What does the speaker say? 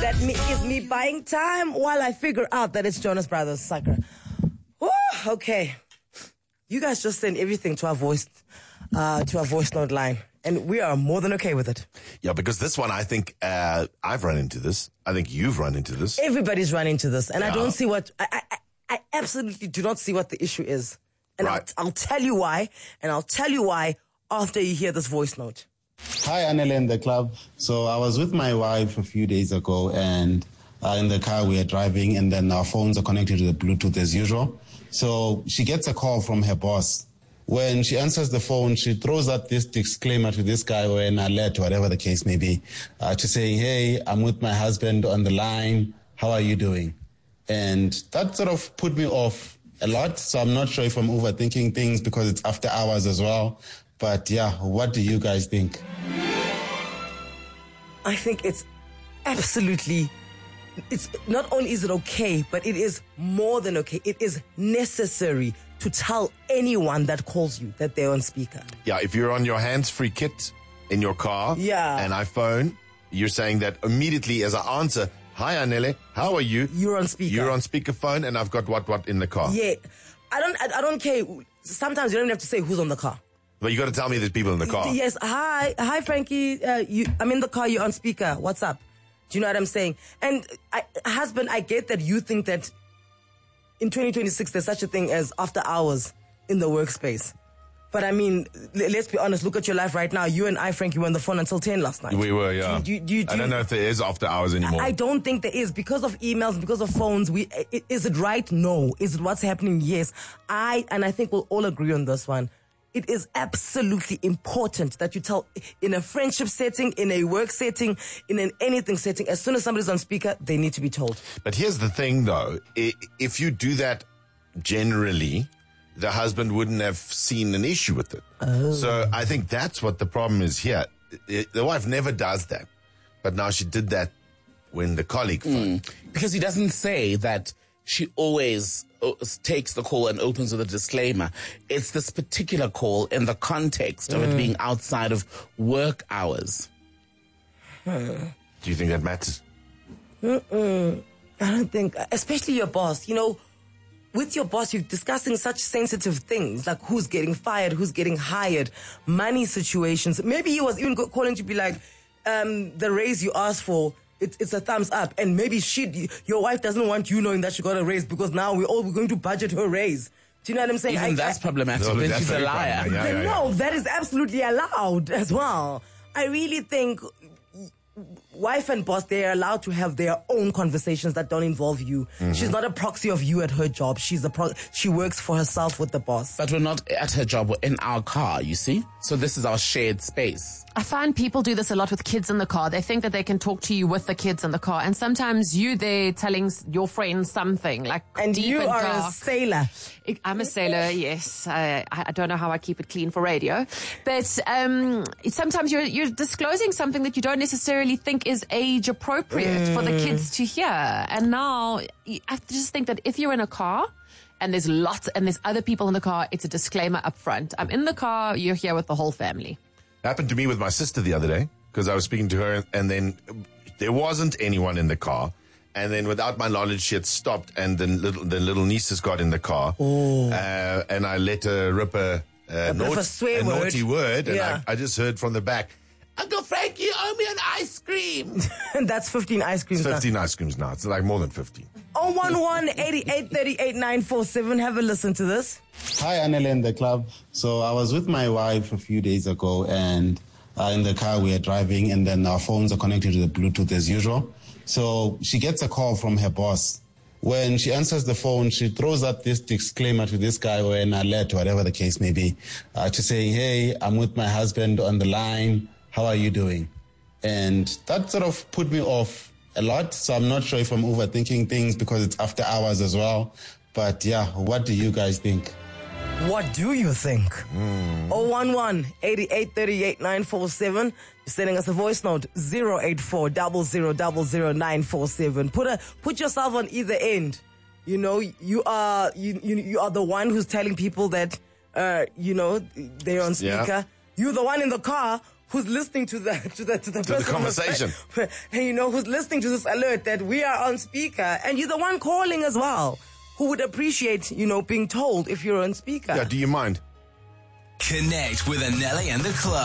That is me buying time while I figure out that it's Jonas Brothers, sucker. Woo, okay. You guys just send everything to our voice note line, and we are more than okay with it. Yeah, because this one, I think I've run into this. I think you've run into this. Everybody's run into this, and Yeah. I don't see what I absolutely do not see what the issue is, and Right. I'll tell you why, and I'll tell you why after you hear this voice note. Hi, Anele and the club. So I was with my wife a few days ago, and in the car we are driving, and then our phones are connected to the Bluetooth as usual. So she gets a call from her boss. When she answers the phone, she throws out this disclaimer to this guy or an alert, whatever the case may be, to say, hey, I'm with my husband on the line. How are you doing? And that sort of put me off a lot. So I'm not sure if I'm overthinking things because it's after hours as well. But yeah, what do you guys think? I think it's absolutely, it's not only is it okay, but it is more than okay. It is necessary to tell anyone that calls you that they're on speaker. Yeah, if you're on your hands-free kit in your car and I phone, you're saying that immediately as I answer, hi, Anele, how are you? You're on speaker. You're on speakerphone and I've got what in the car. Yeah. I don't care. Sometimes you don't even have to say who's on the car. But you got to tell me there's people in the car. Yes. Hi, Frankie. I'm in the car. You're on speaker. What's up? Do you know what I'm saying? And husband, I get that you think that in 2026 there's such a thing as after hours in the workspace. But I mean, let's be honest. Look at your life right now. You and I, Frankie, were on the phone until 10 last night. We were, yeah. I don't know if there is after hours anymore. I don't think there is. Because of emails, because of phones, is it right? No. Is it what's happening? Yes. And I think we'll all agree on this one. It is absolutely important that you tell in a friendship setting, in a work setting, in an anything setting, as soon as somebody's on speaker, they need to be told. But here's the thing, though. If you do that generally, the husband wouldn't have seen an issue with it. Oh. So I think that's what the problem is here. The wife never does that. But now she did that when the colleague phoned. Because he doesn't say that she always takes the call and opens with a disclaimer. It's this particular call in the context of it being outside of work hours. Do you think that matters? I don't think, especially your boss, you know, with your boss, you're discussing such sensitive things like who's getting fired, who's getting hired, money situations. Maybe he was even calling to be like, the raise you asked for, it's a thumbs up. And maybe your wife doesn't want you knowing that she got a raise because now we're going to budget her raise. Do you know what I'm saying? Even that's problematic. No, Then that's she's a very liar. problematic. No, that is absolutely allowed as well. I really think wife and boss, they're allowed to have their own conversations that don't involve you. She's not a proxy of you at her job. She works for herself with the boss. But we're not at her job, we're in our car, you see? So this is our shared space. I find people do this a lot with kids in the car. They think that they can talk to you with the kids in the car. And sometimes you there telling your friend something like And deep you and are dark. a sailor. I'm a sailor, yes. I don't know how I keep it clean for radio. But sometimes you're disclosing something that you don't necessarily think is age appropriate for the kids to hear. And now I just think that if you're in a car and there's other people in the car, it's a disclaimer up front. I'm in the car, you're here with the whole family. Happened to me with my sister the other day because I was speaking to her and then there wasn't anyone in the car. And then without my knowledge, she had stopped and the little nieces got in the car. And I let her rip a swear word. naughty word. And Yeah. I just heard from the back, Uncle Frank, you owe me an ice cream. And that's 15 ice creams. 15 ice creams now. It's like more than 15. 011-8838-947. Have a listen to this. Hi, Anele and the club. So I was with my wife a few days ago, and in the car we are driving, and then our phones are connected to the Bluetooth as usual. So she gets a call from her boss. When she answers the phone, she throws out this disclaimer to this guy or an alert, whatever the case may be, to say, hey, I'm with my husband on the line. How are you doing? And that sort of put me off a lot. So I'm not sure if I'm overthinking things because it's after hours as well. But yeah, what do you guys think? What do you think? 011-8838-947. You're sending us a voice note, 084-0000-947. Put yourself on either end. You know, you are the one who's telling people that, they're on speaker. Yeah. You're the one in the car who's listening to the person conversation. And you know, who's listening to this alert that we are on speaker, and you're the one calling as well, who would appreciate, you know, being told if you're on speaker. Yeah, do you mind? Connect with Anele and the club.